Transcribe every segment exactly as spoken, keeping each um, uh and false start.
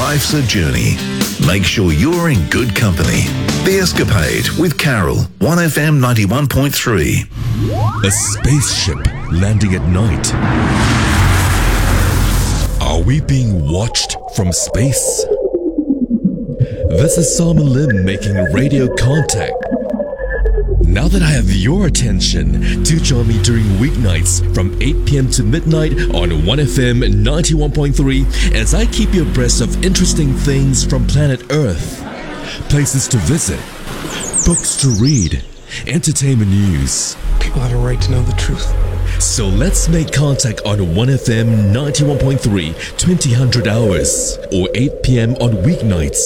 life's a journey. Make sure you're in good company. The Escapade with Carol, one F M ninety-one point three. A spaceship landing at night. Are we being watched from space? This is Simon Lim making radio contact. Now that I have your attention, do join me during weeknights from eight p.m. to midnight on one F M ninety-one point three as I keep you abreast of interesting things from planet Earth. Places to visit, books to read, entertainment news. People have a right to know the truth. So let's make contact on one F M ninety-one point three, twenty hundred hours, or eight p.m. on weeknights.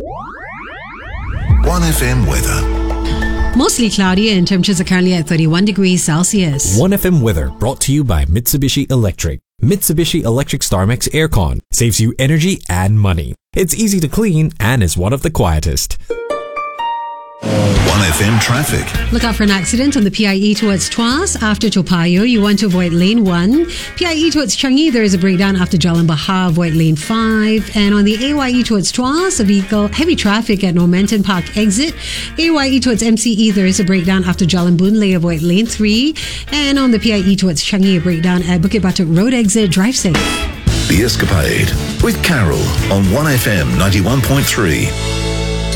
one F M weather. Mostly cloudy and temperatures are currently at thirty-one degrees Celsius. one F M weather brought to you by Mitsubishi Electric. Mitsubishi Electric StarMax Aircon saves you energy and money. It's easy to clean and is one of the quietest. one F M traffic. Look out for an accident on the P I E towards Tuas. After Toa Payoh, you want to avoid lane one. P I E towards Changi, there is a breakdown after Jalan Bahar, avoid lane five. And on the A Y E towards Tuas, a vehicle, heavy traffic at Normanton Park exit. A Y E towards M C E, there is a breakdown after Jalan Boon Lay, avoid lane three. And on the P I E towards Changi, a breakdown at Bukit Batok Road exit, drive safe. The Escapade with Carol on one F M ninety-one point three.